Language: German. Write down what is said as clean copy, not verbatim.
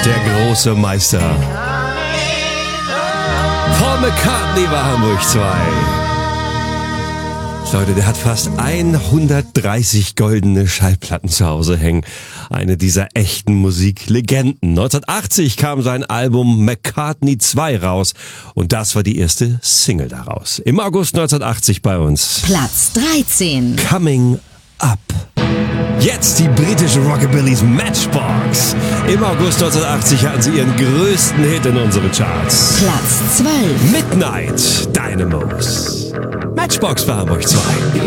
der große Meister. Paul McCartney war Hamburg 2. Leute, der hat fast 130 goldene Schallplatten zu Hause hängen. Eine dieser echten Musiklegenden. 1980 kam sein Album McCartney 2 raus. Und das war die erste Single daraus. Im August 1980 bei uns. Platz 13. Coming Up. Jetzt die britische Rockabillys Matchbox. Im August 1980 hatten sie ihren größten Hit in unseren Charts. Platz 12. Midnight Dynamos. Matchbox war Hamburg 2.